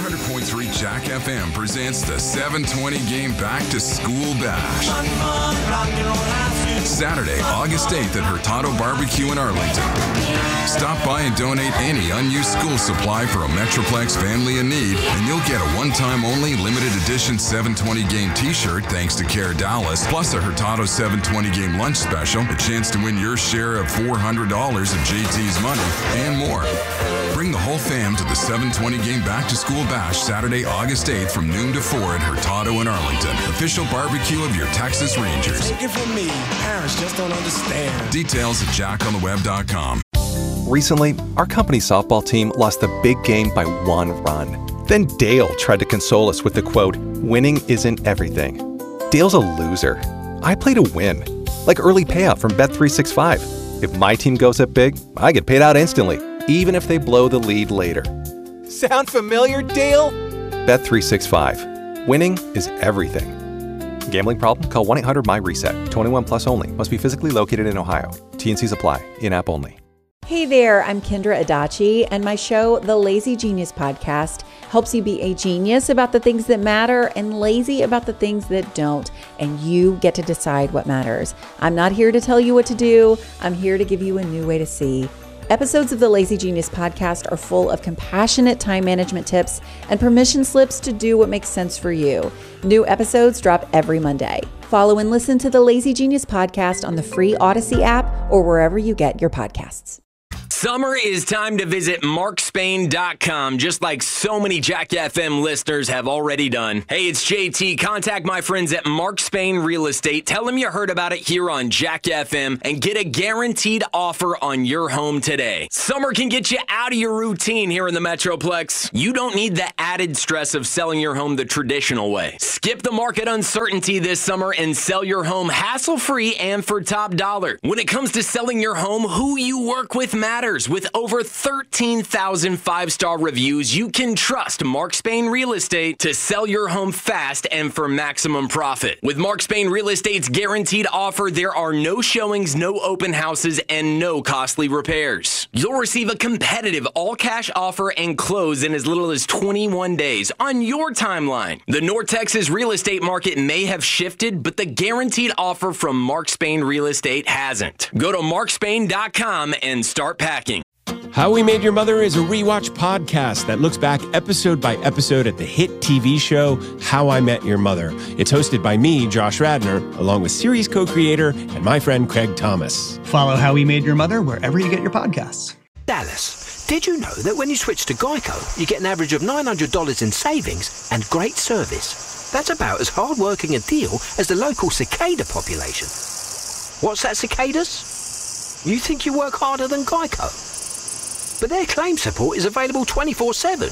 100.3 Jack FM presents the 720 Game Back to School Bash. Saturday, August 8th at Hurtado Barbecue in Arlington. Stop by and donate any unused school supply for a Metroplex family in need, and you'll get a one-time only limited edition 720 Game t-shirt thanks to Care Dallas, plus a Hurtado 720 Game lunch special, a chance to win your share of $400 of JT's money, and more. Bring the whole fam to the 720 Game Back to School Bash Saturday, August 8th from noon to 4 at Hurtado in Arlington. Official barbecue of your Texas Rangers. Take it from me, parents just don't understand. Details at jackontheweb.com. Recently, our company softball team lost the big game by 1 run. Then Dale tried to console us with the quote, "Winning isn't everything." Dale's a loser. I play to win. Like early payout from Bet365. If my team goes up big, I get paid out instantly, even if they blow the lead later. Sound familiar, Dale? Bet365. Winning is everything. Gambling problem? Call 1-800-MY-RESET. 21 plus only. Must be physically located in Ohio. T&Cs apply. In-app only. Hey there, I'm Kendra Adachi, and my show, The Lazy Genius Podcast, helps you be a genius about the things that matter and lazy about the things that don't, and you get to decide what matters. I'm not here to tell you what to do. I'm here to give you a new way to see. Episodes of the Lazy Genius Podcast are full of compassionate time management tips and permission slips to do what makes sense for you. New episodes drop every Monday. Follow and listen to the Lazy Genius Podcast on the free Odyssey app or wherever you get your podcasts. Summer is time to visit markspain.com, just like so many Jack FM listeners have already done. Hey, it's JT. Contact my friends at Mark Spain Real Estate. Tell them you heard about it here on Jack FM and get a guaranteed offer on your home today. Summer can get you out of your routine here in the Metroplex. You don't need the added stress of selling your home the traditional way. Skip the market uncertainty this summer and sell your home hassle-free and for top dollar. When it comes to selling your home, who you work with matters. With over 13,000 five-star reviews, you can trust Mark Spain Real Estate to sell your home fast and for maximum profit. With Mark Spain Real Estate's guaranteed offer, there are no showings, no open houses, and no costly repairs. You'll receive a competitive all-cash offer and close in as little as 21 days on your timeline. The North Texas real estate market may have shifted, but the guaranteed offer from Mark Spain Real Estate hasn't. Go to markspain.com and start packing. How We Made Your Mother is a rewatch podcast that looks back episode by episode at the hit TV show How I Met Your Mother. It's hosted by me, Josh Radnor, along with series co-creator and my friend Craig Thomas. Follow How We Made Your Mother wherever you get your podcasts. Dallas, did you know that when you switch to Geico, you get an average of $900 in savings and great service? That's about as hard-working a deal as the local cicada population. What's that, cicadas? You think you work harder than Geico? But their claim support is available 24/7.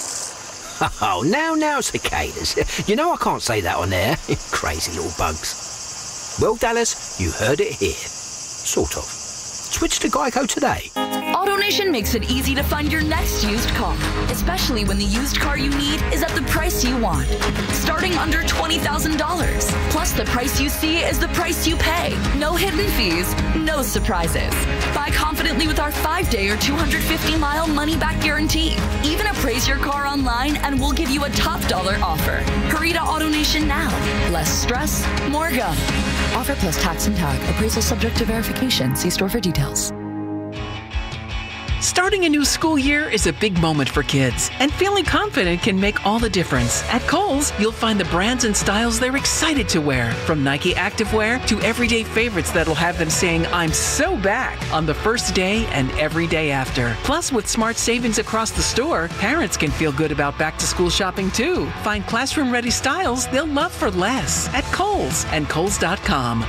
Oh, now, cicadas. You know I can't say that on air. Crazy little bugs. Well, Dallas, you heard it here. Sort of. Switch to Geico today. AutoNation makes it easy to find your next used car, especially when the used car you need is at the price you want. Starting under $20,000. Plus, the price you see is the price you pay. No hidden fees, no surprises. Buy confidently with our 5-day or 250-mile money-back guarantee. Even appraise your car online and we'll give you a top dollar offer. Hurry to AutoNation now. Less stress, more go. Offer plus tax and tag. Appraisal subject to verification. See store for details. Starting a new school year is a big moment for kids, and feeling confident can make all the difference. At Kohl's, you'll find the brands and styles they're excited to wear, from Nike activewear to everyday favorites that'll have them saying, "I'm so back" on the first day and every day after. Plus, with smart savings across the store, parents can feel good about back-to-school shopping too. Find classroom-ready styles they'll love for less at Kohl's and Kohl's.com.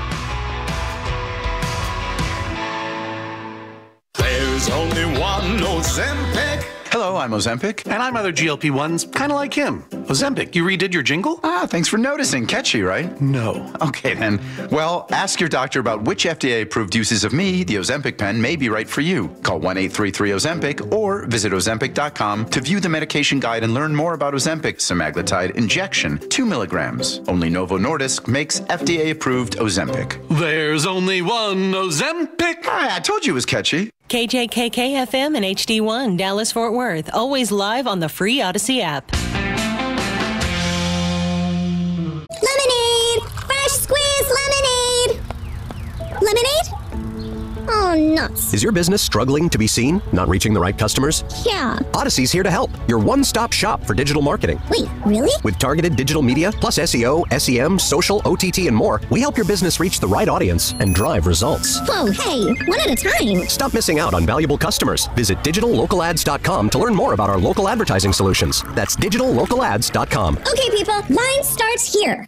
There's only one Ozempic. Hello, I'm Ozempic. And I'm other GLP-1s, kind of like him. Ozempic, you redid your jingle? Thanks for noticing. Catchy, right? No. Okay, then. Well, ask your doctor about which FDA-approved uses of me, the Ozempic pen, may be right for you. Call 1-833-OZEMPIC or visit Ozempic.com to view the medication guide and learn more about Ozempic semaglutide injection, 2 milligrams. Only Novo Nordisk makes FDA-approved Ozempic. There's only one Ozempic. I told you it was catchy. KJKK FM and HD1, Dallas-Fort Worth. Always live on the free Odyssey app. go nuts. Is your business struggling to be seen? Not reaching the right customers? Yeah. Odyssey's here to help. Your one-stop shop for digital marketing. Wait, really? With targeted digital media, plus SEO, SEM, social, OTT, and more, we help your business reach the right audience and drive results. Whoa, hey, one at a time. Stop missing out on valuable customers. Visit digitallocalads.com to learn more about our local advertising solutions. That's digitallocalads.com. Okay, people, line starts here.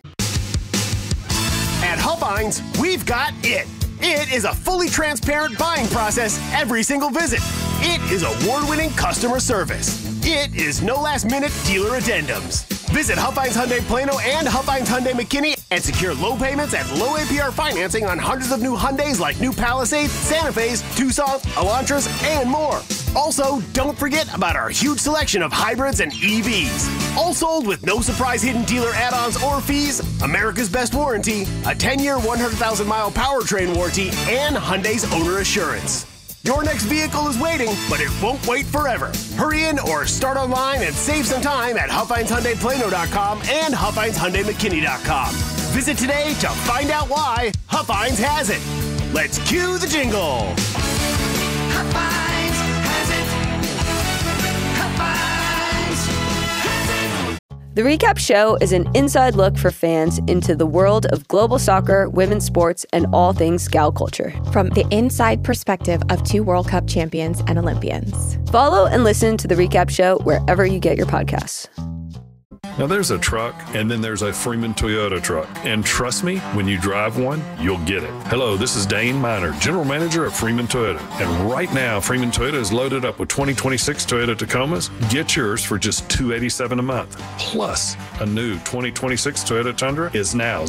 At Huffines, we've got it. It is a fully transparent buying process every single visit. It is award-winning customer service. It is no last-minute dealer addendums. Visit Huffines Hyundai Plano and Huffines Hyundai McKinney and secure low payments and low APR financing on hundreds of new Hyundais like new Palisade, Santa Fe's, Tucson, Elantras, and more. Also, don't forget about our huge selection of hybrids and EVs. All sold with no surprise hidden dealer add-ons or fees, America's best warranty, a 10-year, 100,000-mile powertrain warranty, and Hyundai's owner assurance. Your next vehicle is waiting, but it won't wait forever. Hurry in or start online and save some time at HuffInesHyundaiPlano.com and HuffInesHyundaiMcKinney.com. Visit today to find out why Huffines has it. Let's cue the jingle. Huffines has it. Huffines has it. The Recap Show is an inside look for fans into the world of global soccer, women's sports, and all things gal culture. From the inside perspective of 2 World Cup champions and Olympians. Follow and listen to The Recap Show wherever you get your podcasts. Now, there's a truck, and then there's a Freeman Toyota truck. And trust me, when you drive one, you'll get it. Hello, this is Dane Miner, General Manager at Freeman Toyota. And right now, Freeman Toyota is loaded up with 2026 Toyota Tacomas. Get yours for just $287 a month. Plus, a new 2026 Toyota Tundra is now